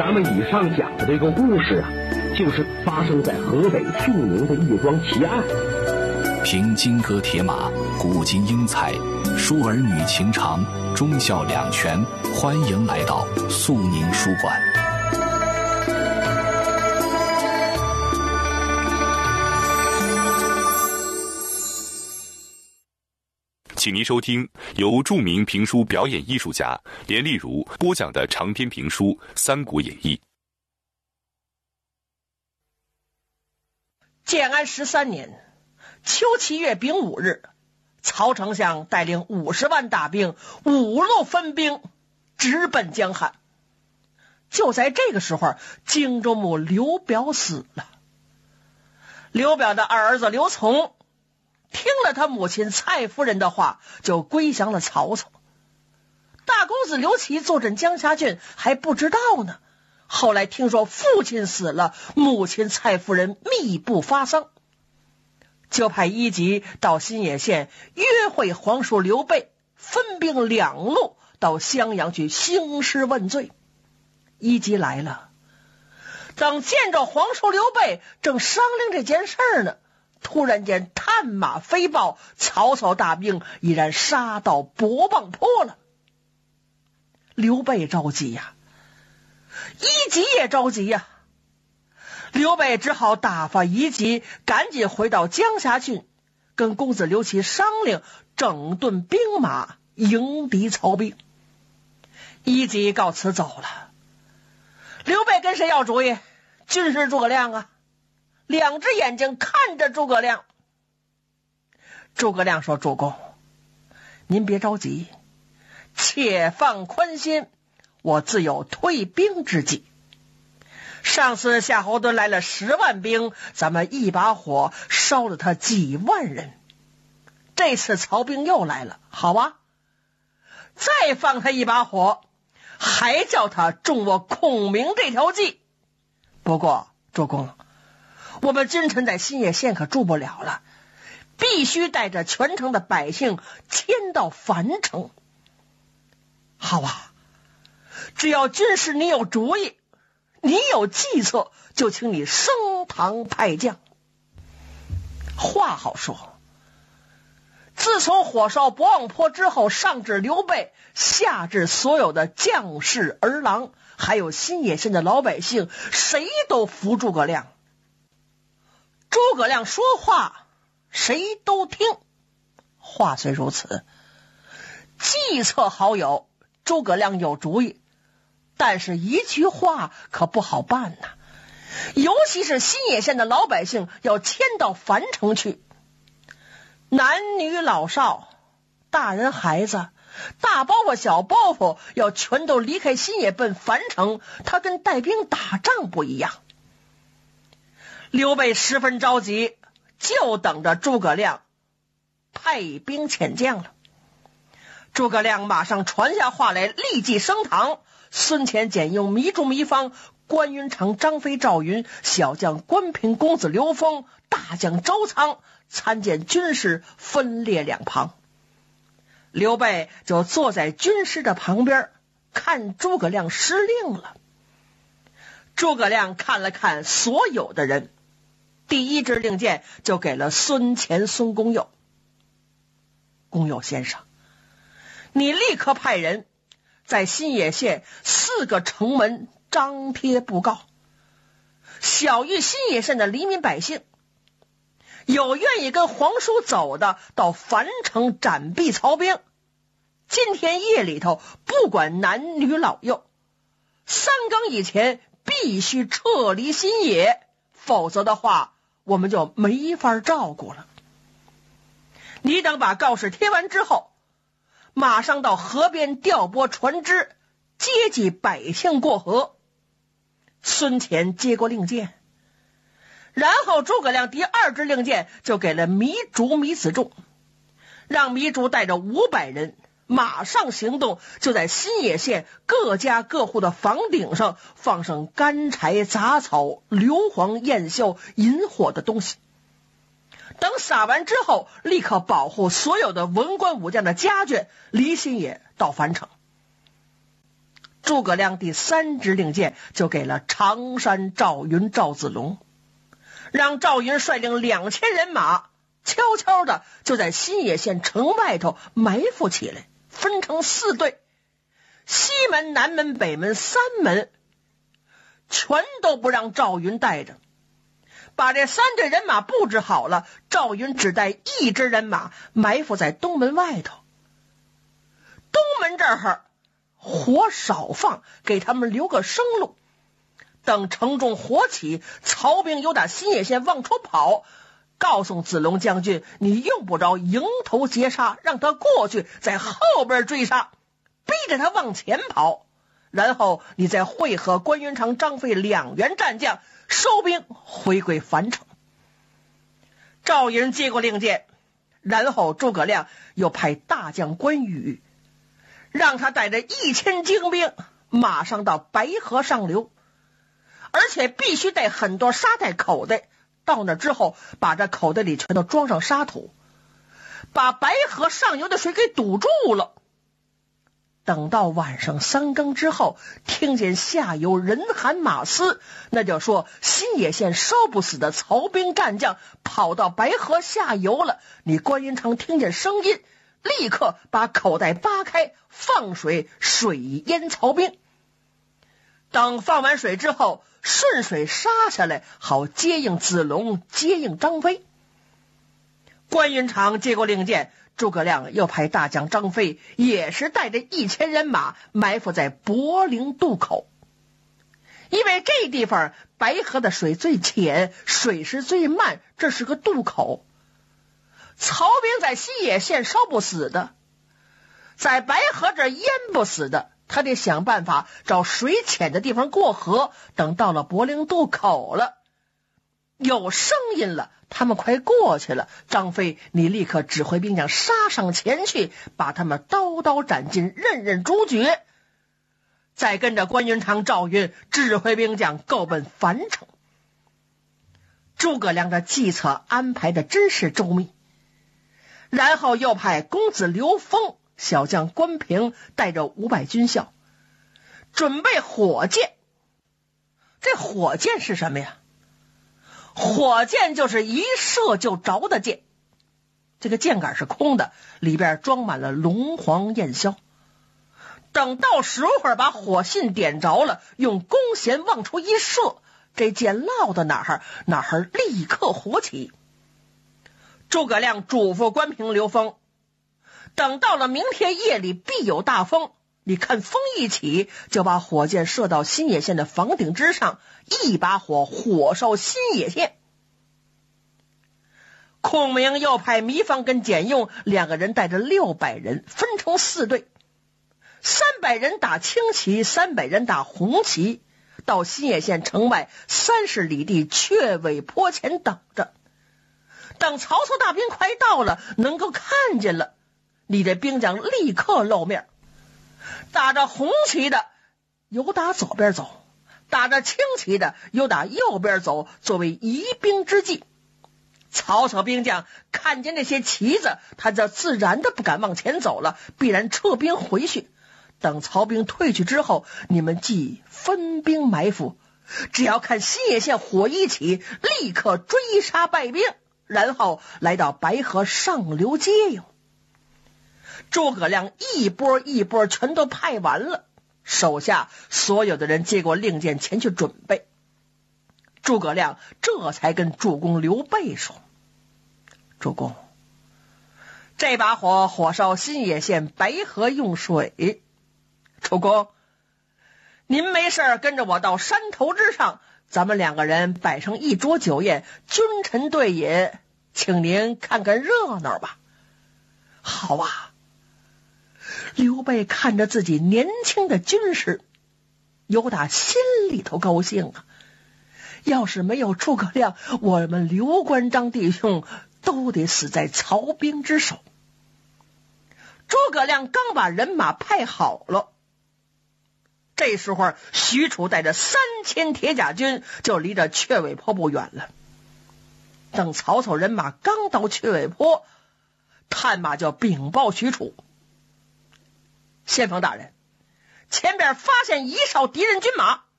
咱们以上讲的这个故事啊，就是发生在河北著名的一桩奇案。 凭金戈铁马，古今英才，书儿女情长，忠孝两全。欢迎来到肃宁书馆。 请您收听由著名评书表演艺术家连丽如播讲的长篇评书《三国演义》。 建安13年秋7月丙午日，曹丞相带领50万大兵5路分兵直奔江汉。就在这个时候，荆州牧刘表死了。刘表的二儿子刘琮听了他母亲蔡夫人的话，就归降了曹操。大公子刘琦坐镇江夏郡还不知道呢，后来听说父亲死了，母亲蔡夫人密不发丧，就派一级到新野县约会皇叔刘备，分兵2路到襄阳去兴师问罪。一级来了，等见着皇叔刘备，正商量这件事呢，突然间探马飞报，曹操大兵已然杀到博望坡了。刘备着急呀，一级也着急呀。刘备只好打发一级赶紧回到江夏郡，跟公子刘琦商量整顿兵马，迎敌曹兵。一级告辞走了。刘备跟谁要主意？军师诸葛亮啊，2只眼睛看着诸葛亮。诸葛亮说：“主公，您别着急，且放宽心，我自有退兵之计。上次夏侯惇来了10万兵，咱们一把火烧了他几万人。这次曹兵又来了，好啊，再放他一把火，还叫他中我孔明这条计。不过主公，我们君臣在新野县可住不了了，必须带着全城的百姓迁到樊城。好啊，只要军师你有主意，你有计策，就请你升堂派将。”话好说，自从火烧博望坡之后，上至刘备，下至所有的将士儿郎，还有新野县的老百姓，谁都服诸葛亮。诸葛亮说话谁都听。话虽如此，计策好有，诸葛亮有主意，但是一句话可不好办呐。尤其是新野县的老百姓要迁到樊城去，男女老少，大人孩子，大包袱小包袱，要全都离开新野奔樊城，他跟带兵打仗不一样。刘备十分着急，就等着诸葛亮派兵遣将了。诸葛亮马上传下话来，立即升堂。孙乾、简雍、糜竺、糜芳、关云长、张飞、赵云，小将关平、公子刘封，大将周仓，参见军师分列两旁。刘备就坐在军师的旁边，看诸葛亮施令了。诸葛亮看了看所有的人，第一支令箭就给了孙乾、孙公佑。公佑先生，你立刻派人在新野县4个城门张贴布告，晓谕新野县的黎民百姓，有愿意跟皇叔走的，到樊城斩毙曹兵。今天夜里头，不管男女老幼，3更以前必须撤离新野，否则的话我们就没法照顾了。你等把告示贴完之后，马上到河边调拨船只，接济百姓过河。孙乾接过令箭，然后诸葛亮第2支令箭就给了糜竺、糜子重，让糜竺带着500人马上行动，就在新野县各家各户的房顶上放上干柴、杂草、硫磺、焰硝、引火的东西。等撒完之后，立刻保护所有的文官武将的家眷离新野到樊城。 诸葛亮第3支令箭就给了常山赵云赵子龙，让赵云率领2000人马悄悄的就在新野县城外头埋伏起来，分成4队，西门、南门、北门3门全都不让赵云带着，把这3队人马布置好了，赵云只带1支人马埋伏在东门外头。东门这儿火少放，给他们留个生路，等城中火起，曹兵又打新野县往出跑，告诉子龙将军，你用不着迎头截杀，让他过去，在后边追杀，逼着他往前跑，然后你再会合关云长、张飞2员战将，收兵回归樊城。赵云接过令箭，然后诸葛亮又派大将关羽，让他带着1000精兵马上到白河上流，而且必须带很多沙袋口袋，到那之后把这口袋里全都装上沙土，把白河上游的水给堵住了。等到晚上3更之后，听见下游人喊马嘶，那就说新野县烧不死的曹兵战将跑到白河下游了。你关云长听见声音，立刻把口袋扒开，放水，水淹曹兵。等放完水之后，顺水杀下来，好接应子龙，接应张飞。关云长接过令箭，诸葛亮又派大将张飞，也是带着1000人马埋伏在柏陵渡口。因为这地方白河的水最浅，水势最慢，这是个渡口。曹兵在新野县烧不死的，在白河这淹不死的，他得想办法找水浅的地方过河。等到了柏陵渡口了，有声音了，他们快过去了，张飞你立刻指挥兵将杀上前去，把他们刀刀斩尽，任任诛绝，再跟着关云长、赵云指挥兵将够奔樊城。诸葛亮的计策安排的真是周密，然后又派公子刘封、小将关平带着500军校准备火箭。这火箭是什么呀？火箭就是一射就着的箭，这个箭杆是空的，里边装满了龙黄焰硝。等到时候把火信点着了，用弓弦往出一射，这箭落到哪儿立刻火起。诸葛亮嘱咐关平、刘封，等到了明天夜里必有大风，你看风一起，就把火箭射到新野县的房顶之上，一把火火烧新野县。孔明又派糜芳跟简用2个人带着600人分成4队，300人打青旗，300人打红旗，到新野县城外30里地雀尾坡前等着。等曹操大兵快到了，能够看见了，你的兵将立刻露面。打着红旗的有打左边走，打着青旗的有打右边走，作为疑兵之计。曹操兵将看见那些旗子，他就自然的不敢往前走了，必然撤兵回去。等曹兵退去之后，你们即分兵埋伏，只要看新野县火一起，立刻追杀败兵，然后来到白河上流接应。诸葛亮一波一波全都派完了，手下所有的人接过令箭前去准备。诸葛亮这才跟主公刘备说：主公，这把火烧新野县白河用水，主公您没事跟着我到山头之上，咱们2个人摆上一桌酒宴，君臣对饮，请您看看热闹吧。好啊！刘备看着自己年轻的军士，有打心里头高兴啊。要是没有诸葛亮，我们刘关张弟兄都得死在曹兵之手。诸葛亮刚把人马派好了，这时候许褚带着3000铁甲军就离着雀尾坡不远了。等曹操人马刚到雀尾坡，探马就禀报许褚：先锋大人， 前边发现一哨敌人军马，